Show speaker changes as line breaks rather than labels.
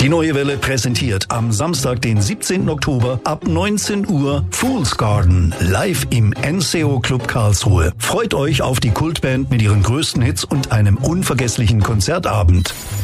Die Neue Welle präsentiert am Samstag, den 17. Oktober ab 19 Uhr Fool's Garden live im NCO Club Karlsruhe. Freut euch auf die Kultband mit ihren größten Hits und einem unvergesslichen Konzertabend.